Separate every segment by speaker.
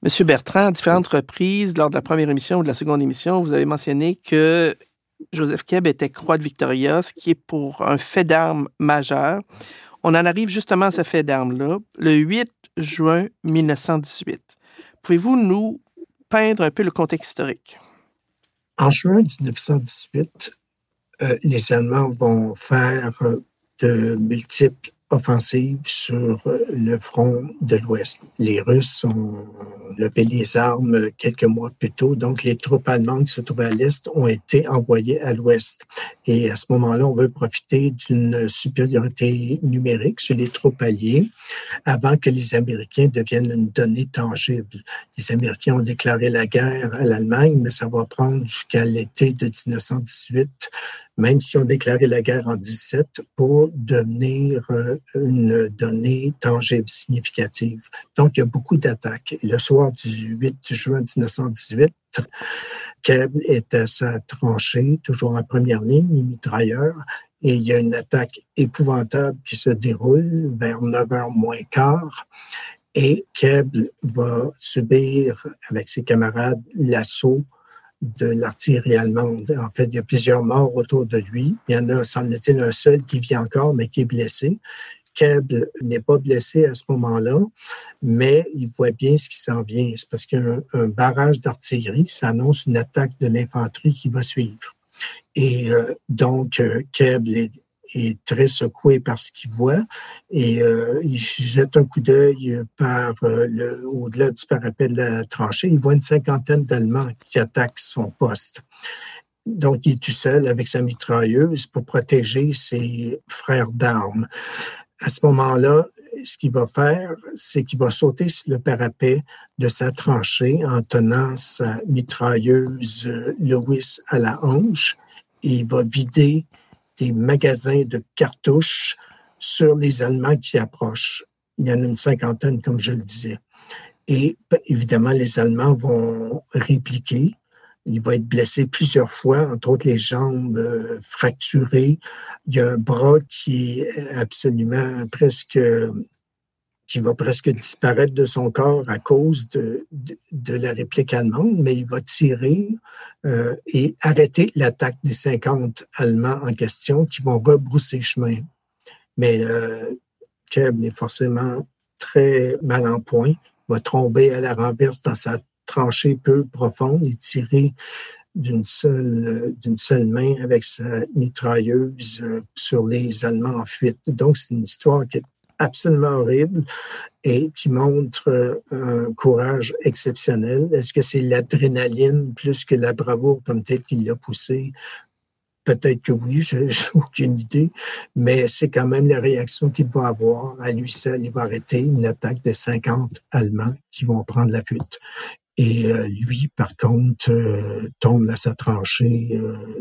Speaker 1: Monsieur Bertrand, à différentes reprises, lors de la première émission ou de la seconde émission, vous avez mentionné que Joseph Keb était croix de Victoria, ce qui est pour un fait d'armes majeur. On en arrive justement à ce fait d'armes-là, le 8 juin 1918. Pouvez-vous nous peindre un peu le contexte historique?
Speaker 2: En juin 1918, les Allemands vont faire de multiples offensives sur le front de l'Ouest. Les Russes ont levé les armes quelques mois plus tôt, donc les troupes allemandes qui se trouvaient à l'Est ont été envoyées à l'Ouest. Et à ce moment-là, on veut profiter d'une supériorité numérique sur les troupes alliées avant que les Américains deviennent une donnée tangible. Les Américains ont déclaré la guerre à l'Allemagne, mais ça va prendre jusqu'à l'été de 1918, même si on déclaré la guerre en 17, pour devenir une donnée tangible, significative. Donc, il y a beaucoup d'attaques. Le soir du 8 juin 1918, Keb est à sa tranchée, toujours en première ligne, les mitrailleurs, et il y a une attaque épouvantable qui se déroule vers 9h moins quart. Et Keb va subir, avec ses camarades, l'assaut de l'artillerie allemande. En fait, il y a plusieurs morts autour de lui. Il y en a, semble-t-il, un seul qui vit encore, mais qui est blessé. Keb n'est pas blessé à ce moment-là, mais il voit bien ce qui s'en vient. C'est parce qu'il y a un barrage d'artillerie, ça annonce une attaque de l'infanterie qui va suivre. Et donc, Keb est très secoué par ce qu'il voit et il jette un coup d'œil au-delà du parapet de la tranchée. Il voit une cinquantaine d'Allemands qui attaquent son poste. Donc, il est tout seul avec sa mitrailleuse pour protéger ses frères d'armes. À ce moment-là, ce qu'il va faire, c'est qu'il va sauter sur le parapet de sa tranchée en tenant sa mitrailleuse Lewis à la hanche. Et il va vider des magasins de cartouches sur les Allemands qui approchent. Il y en a une cinquantaine, comme je le disais. Et évidemment, les Allemands vont répliquer. Il va être blessé plusieurs fois, entre autres les jambes fracturées. Il y a un bras qui est absolument qui va presque disparaître de son corps à cause de la réplique allemande, mais il va tirer et arrêter l'attaque des 50 Allemands en question qui vont rebrousser chemin. Mais Keb est forcément très mal en point, va tomber à la renverse dans sa tranchée peu profonde et tirer d'une seule main avec sa mitrailleuse sur les Allemands en fuite. Donc, c'est une histoire qui est absolument horrible et qui montre un courage exceptionnel. Est-ce que c'est l'adrénaline plus que la bravoure comme telle qui l'a poussé? Peut-être que oui, je n'ai aucune idée, mais c'est quand même la réaction qu'il va avoir. À lui seul, il va arrêter une attaque de 50 Allemands qui vont prendre la fuite. Et lui, par contre, tombe dans sa tranchée,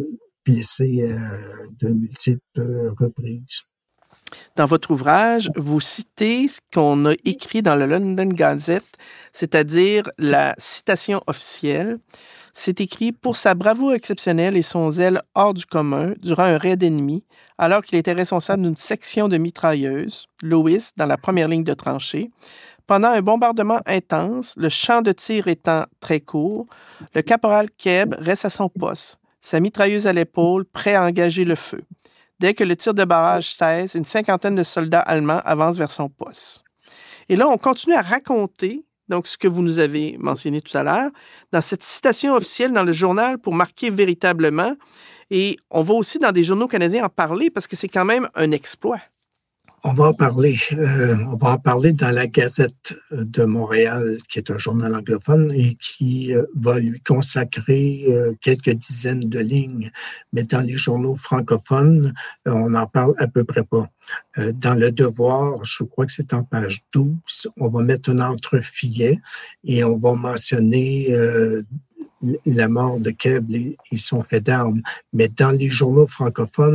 Speaker 2: blessé de multiples reprises.
Speaker 1: Dans votre ouvrage, vous citez ce qu'on a écrit dans le London Gazette, c'est-à-dire la citation officielle. C'est écrit « Pour sa bravoure exceptionnelle et son zèle hors du commun durant un raid ennemi, alors qu'il était responsable d'une section de mitrailleuses, Lewis, dans la première ligne de tranchée, pendant un bombardement intense, le champ de tir étant très court, le caporal Keb reste à son poste, sa mitrailleuse à l'épaule, prêt à engager le feu. Dès que le tir de barrage cesse, une cinquantaine de soldats allemands avancent vers son poste. » Et là, on continue à raconter donc ce que vous nous avez mentionné tout à l'heure, dans cette citation officielle dans le journal pour marquer véritablement. Et on va aussi dans des journaux canadiens en parler parce que c'est quand même un exploit.
Speaker 2: On va en parler. On va en parler dans la Gazette de Montréal, qui est un journal anglophone et qui va lui consacrer quelques dizaines de lignes. Mais dans les journaux francophones, on n'en parle à peu près pas. Dans Le Devoir, je crois que c'est en page 12, on va mettre un entrefilet et on va mentionner la mort de Keb et son fait d'armes. Mais dans les journaux francophones,